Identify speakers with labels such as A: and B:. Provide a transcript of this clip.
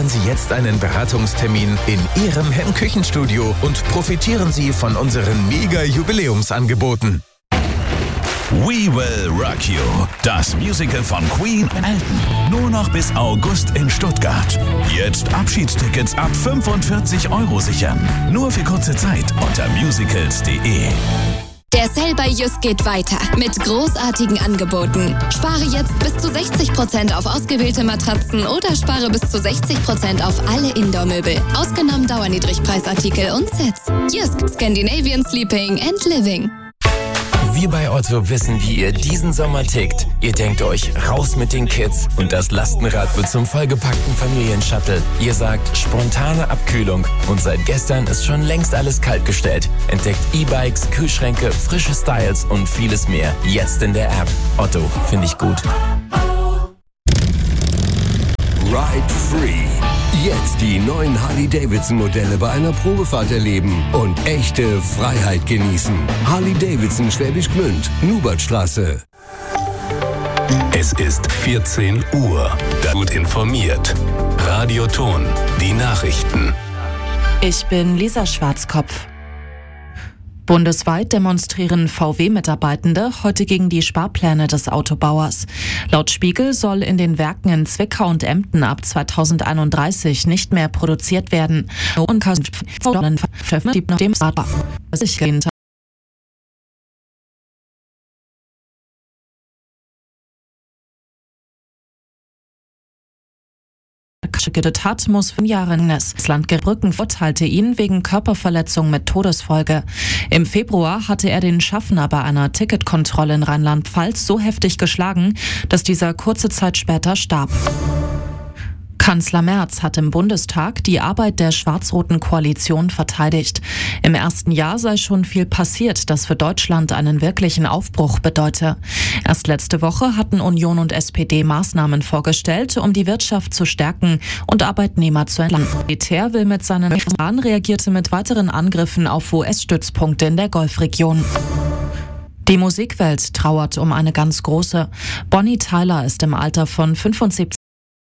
A: Sie jetzt einen Beratungstermin in Ihrem Hemmküchenstudio und profitieren Sie von unseren Mega-Jubiläumsangeboten.
B: We Will Rock You, das Musical von Queen Elton. Nur noch bis August in Stuttgart. Jetzt Abschiedstickets ab 45 € sichern. Nur für kurze Zeit unter musicals.de.
C: Der Sale bei Jysk geht weiter mit großartigen Angeboten. Spare jetzt bis zu 60% auf ausgewählte Matratzen oder spare bis zu 60% auf alle Indoor-Möbel. Ausgenommen Dauerniedrigpreisartikel und Sets. Jysk, Scandinavian Sleeping and Living.
D: Wir bei Otto wissen, wie ihr diesen Sommer tickt. Ihr denkt euch, raus mit den Kids und das Lastenrad wird zum vollgepackten Familienshuttle. Ihr sagt, spontane Abkühlung und seit gestern ist schon längst alles kaltgestellt. Entdeckt E-Bikes, Kühlschränke, frische Styles und vieles mehr. Jetzt in der App. Otto, finde ich gut.
E: Ride Free. Jetzt die neuen Harley-Davidson-Modelle bei einer Probefahrt erleben und echte Freiheit genießen. Harley-Davidson Schwäbisch Gmünd, Nubertstraße.
F: Es ist 14 Uhr. Gut informiert. Radioton. Die Nachrichten.
G: Ich bin Lisa Schwarzkopf. Bundesweit demonstrieren VW-Mitarbeitende heute gegen die Sparpläne des Autobauers. Laut Spiegel soll in den Werken in Zwickau und Emden ab 2031 nicht mehr produziert werden. Getötet hat, muss 5 Jahre Das Landgericht Brücken verurteilte ihn wegen Körperverletzung mit Todesfolge. Im Februar hatte er den Schaffner bei einer Ticketkontrolle in Rheinland-Pfalz so heftig geschlagen, dass dieser kurze Zeit später starb. Kanzler Merz hat im Bundestag die Arbeit der schwarz-roten Koalition verteidigt. Im ersten Jahr sei schon viel passiert, das für Deutschland einen wirklichen Aufbruch bedeute. Erst letzte Woche hatten Union und SPD Maßnahmen vorgestellt, um die Wirtschaft zu stärken und Arbeitnehmer zu entlasten. Der Militär will mit seinen Plan reagierte mit weiteren Angriffen auf US-Stützpunkte in der Golfregion. Die Musikwelt trauert um eine ganz große. Bonnie Tyler ist im Alter von 75